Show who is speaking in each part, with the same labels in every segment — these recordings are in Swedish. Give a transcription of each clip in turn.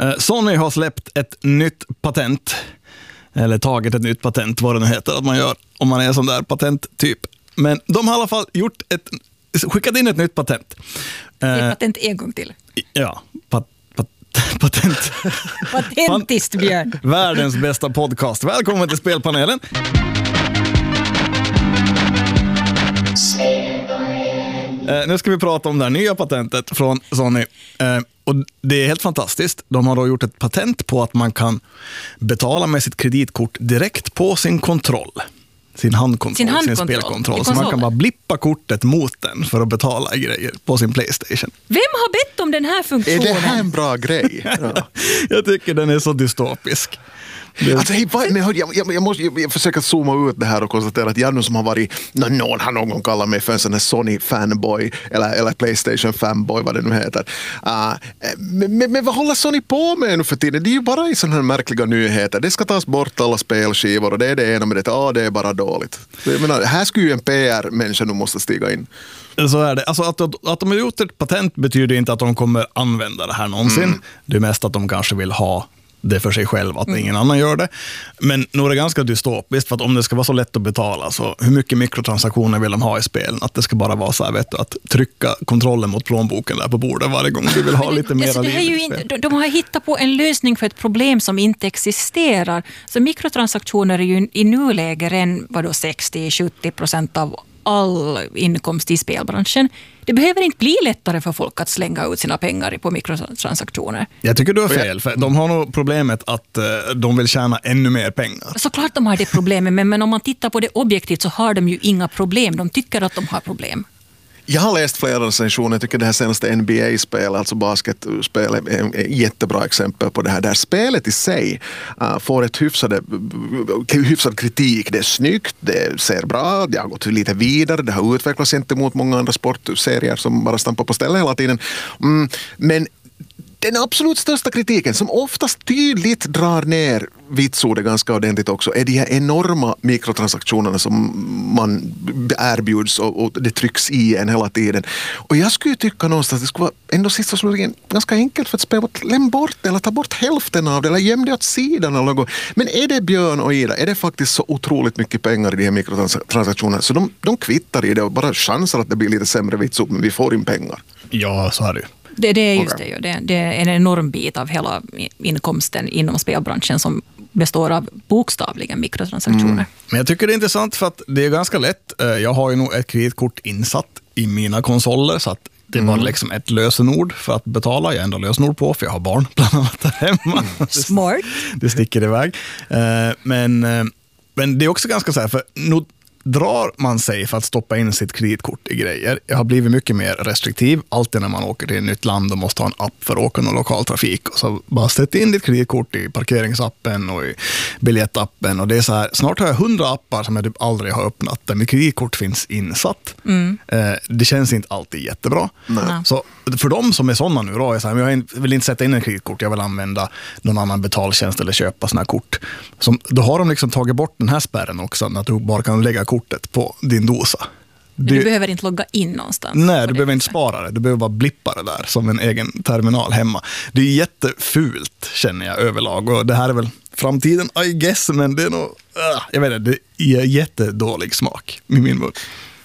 Speaker 1: Sony har släppt ett nytt patent, eller tagit ett nytt patent, vad det nu heter att man gör om man är en sån där patenttyp. Men de har i alla fall skickat in ett nytt patent.
Speaker 2: Patent en gång till.
Speaker 1: Ja, patent.
Speaker 2: Patentist, Björn.
Speaker 1: Världens bästa podcast. Välkommen till Spelpanelen. Nu ska vi prata om det här nya patentet från Sony. Och det är helt fantastiskt. De har då gjort ett patent på att man kan betala med sitt kreditkort direkt på sin kontroll. Sin handkontroll, sin spelkontroll. Så man kan bara blippa kortet mot den för att betala grejer på sin PlayStation.
Speaker 2: Vem har bett om den här funktionen?
Speaker 3: Är det här en bra grej? Ja.
Speaker 1: Jag tycker den är så dystopisk.
Speaker 3: Alltså, jag måste försöka zooma ut det här och konstatera att jag nu som har varit, någon har någon gång kallat mig för en sån här Sony-fanboy eller PlayStation-fanboy, vad det nu heter. Men vad håller Sony på med nu för tiden? Det är ju bara i sådana här märkliga nyheter. Det ska tas bort alla spelskivor och det är det ena med det. Det är bara dåligt. Jag menar, här skulle ju en PR-människa nu måste stiga in.
Speaker 1: Så är det. Alltså att de har gjort ett patent betyder inte att de kommer använda det här någonsin. Det är mest att de kanske vill ha det för sig själv, att ingen annan gör det. Men nog är det ganska dystopiskt, för att om det ska vara så lätt att betala, så hur mycket mikrotransaktioner vill de ha i spelen? Att det ska bara vara så här, vet du, att trycka kontrollen mot plånboken där på bordet varje gång du vill ha lite mer liv.
Speaker 2: De har hittat på en lösning för ett problem som inte existerar. Så mikrotransaktioner är ju i nuläget än 60-70% av all inkomst i spelbranschen. Det behöver inte bli lättare för folk att slänga ut sina pengar på mikrotransaktioner.
Speaker 1: Jag tycker du har fel, för de har nog problemet att de vill tjäna ännu mer pengar.
Speaker 2: Såklart de har det problemet, men om man tittar på det objektivt så har de ju inga problem. De tycker att de har problem.
Speaker 3: Jag har läst flera recensioner. Jag tycker det här senaste NBA-spel, alltså basketspel, är ett jättebra exempel på det här. Där spelet i sig får ett hyfsad kritik. Det är snyggt, det ser bra, det har gått lite vidare, det har utvecklats gentemot många andra sportserier som bara stampar på stället hela tiden. Men den absolut största kritiken, som oftast tydligt drar ner vitsordet ganska ordentligt också, är de här enorma mikrotransaktionerna som man erbjuds och det trycks i en hela tiden. Och jag skulle tycka någonstans att det skulle vara ändå sist och slutligen ganska enkelt för att spela att lämna bort eller ta bort hälften av det eller gömma det åt sidan eller något. Men är det Björn och Ida, är det faktiskt så otroligt mycket pengar i de här mikrotransaktionerna så de kvittar i det och bara chansar att det blir lite sämre vitsord, men vi får in pengar.
Speaker 1: Ja, så är det.
Speaker 2: Det är just det ju. Det är en enorm bit av hela inkomsten inom spelbranschen som består av bokstavliga mikrotransaktioner.
Speaker 1: Men jag tycker det är intressant för att det är ganska lätt. Jag har ju nog ett kreditkort insatt i mina konsoler så att det var liksom ett lösenord för att betala. Jag har ändå lösenord på för jag har barn bland annat där hemma.
Speaker 2: Smart.
Speaker 1: Det sticker iväg. Men det är också ganska så här, för drar man sig för att stoppa in sitt kreditkort i grejer. Jag har blivit mycket mer restriktiv. Alltid när man åker till ett nytt land och måste ha en app för att åka någon lokaltrafik. Och så bara sätt in ditt kreditkort i parkeringsappen och i biljettappen. Och det är så här, snart har jag 100 appar som jag typ aldrig har öppnat där mitt kreditkort finns insatt. Det känns inte alltid jättebra. Så för de som är sådana nu då, är så här, jag vill inte sätta in en kreditkort, jag vill använda någon annan betaltjänst eller köpa såna här kort. Då har de liksom tagit bort den här spärren också, att du bara kan lägga kortet på din dosa.
Speaker 2: Du behöver inte logga in någonstans.
Speaker 1: Nej, du behöver inte spara det. Du behöver bara blippa det där som en egen terminal hemma. Det är jättefult, känner jag överlag. Och det här är väl framtiden, I guess, men det är nog, jag vet inte, det är jättedålig smak i min mun.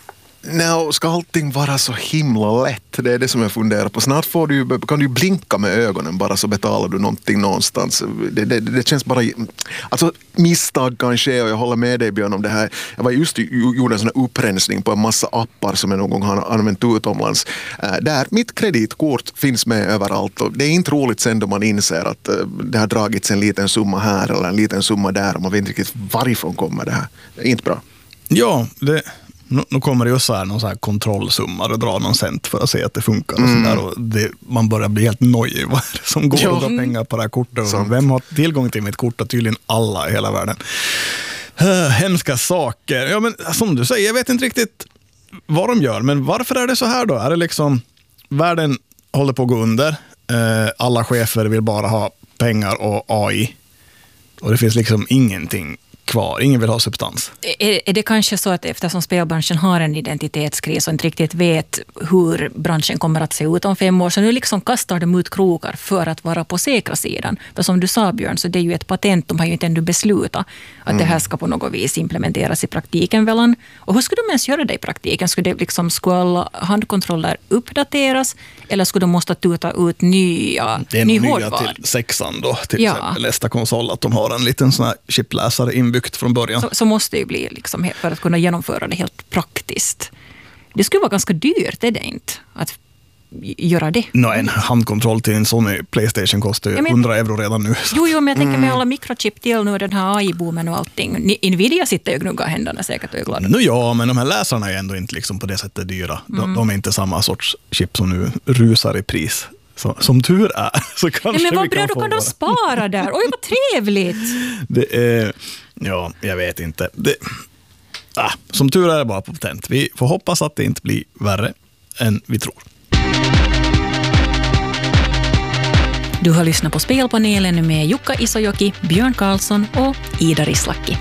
Speaker 3: Ska allting vara så himla lätt? Det är det som jag funderar på. Snart kan du blinka med ögonen bara så betalar du någonting någonstans. Det känns bara... Alltså misstag kan ske och jag håller med dig Björn om det här. Jag var gjorde en sån här upprensning på en massa appar som jag någon gång har använt utomlands. Där mitt kreditkort finns med överallt och det är inte roligt sen då man inser att det har dragits en liten summa här eller en liten summa där och man vet inte riktigt varifrån kommer det här. Det är inte bra.
Speaker 1: Ja, nu kommer det ju så här någon så här kontrollsumma och dra någon cent för att se att det funkar och sådär, och man börjar bli helt nojig vad det som går att ta pengar på det här kortet. Vem har tillgång till mitt kort? Och tydligen alla i hela världen. Hemska saker. Ja, men som du säger, jag vet inte riktigt vad de gör, men varför är det så här då? Är det liksom världen håller på att gå under? Alla chefer vill bara ha pengar och AI och det finns liksom ingenting kvar. Ingen vill ha substans.
Speaker 2: Är det kanske så att eftersom spelbranschen har en identitetskris och inte riktigt vet hur branschen kommer att se ut om 5 år, så nu liksom kastar de ut krokar för att vara på säkra sidan. För som du sa, Björn, så det är ju ett patent. De har ju inte ännu beslutat att det här ska på något vis implementeras i praktiken välan. Och hur skulle de ens göra det i praktiken? Skulle alla handkontroller uppdateras eller skulle de måste tuta ut ny hårdvara?
Speaker 1: Till 6:an då, till exempel nästa konsol, att de har en liten sån här chipläsare inbyggt från början.
Speaker 2: Så måste det ju bli liksom, för att kunna genomföra det helt praktiskt. Det skulle vara ganska dyrt, är det inte? Att göra det.
Speaker 1: En handkontroll till en Sony PlayStation kostar ju 100 euro redan nu.
Speaker 2: Jo, men jag tänker med alla mikrochip till nu, den här AI-boomen och allting. Nvidia sitter ju och gnuggar händerna säkert och är glada.
Speaker 1: Ja, men de här läsarna är ändå inte liksom på det sättet dyra. De är inte samma sorts chip som nu rusar i pris. Så, som tur är så kanske
Speaker 2: men vad
Speaker 1: vi kan
Speaker 2: bra,
Speaker 1: få
Speaker 2: då kan de spara där. Oj, vad trevligt!
Speaker 1: Det är, jag vet inte. Som tur är det bara patent. Vi får hoppas att det inte blir värre än vi tror.
Speaker 2: Du har lyssnat på Spelpanelen med Jukka Isojoki, Björn Karlsson och Ida Rislaki.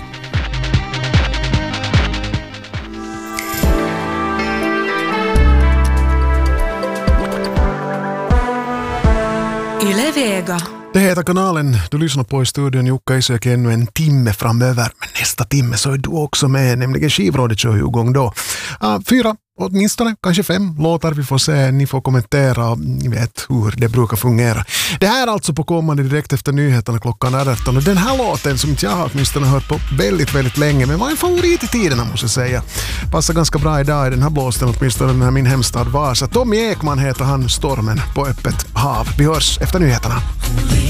Speaker 2: Yle Vega.
Speaker 3: Det heter kanalen. Du lyssnar på i studion Jukka Isojoki ännu en timme framöver. Men nästa timme så är du också med, nämligen Skivrådet kör ju igång då. 4, åtminstone, kanske 5 låtar vi får se. Ni får kommentera, ni vet hur det brukar fungera. Det här är alltså på kommande direkt efter nyheterna klockan 18. Och den här låten som jag har åtminstone hört på väldigt, väldigt länge, men var en favorit i tiderna måste jag säga. Passar ganska bra idag i den här blåsten, åtminstone den här min hemstad Vasa. Tommy Ekman heter han, Stormen på öppet hav. Vi hörs efter nyheterna.